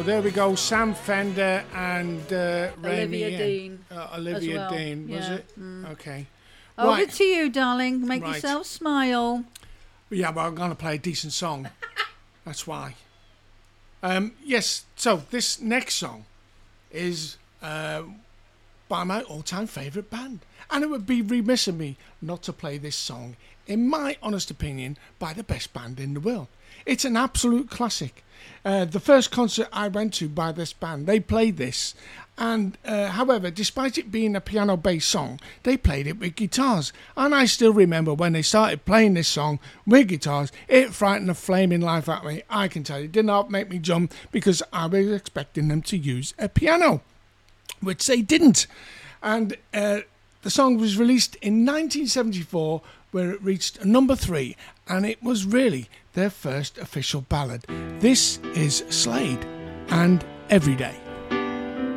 there we go. Sam Fender and Olivia Dean. Olivia well. Dean, was Yeah. it? Okay. Over Right. to you, darling. Make Right. yourself smile. Yeah, well, I'm going to play a decent song. That's why. Yes, so this next song is by my all-time favourite band. And it would be remiss of me not to play this song, in my honest opinion, by the best band in the world. It's an absolute classic. The first concert I went to by this band, they played this. And however, despite it being a piano-based song, they played it with guitars. And I still remember when they started playing this song with guitars, it frightened the flaming life out of me. I can tell you, it did not make me jump because I was expecting them to use a piano, which they didn't. And the song was released in 1974, where it reached number 3, and it was really their first official ballad. This is Slade and Every Day.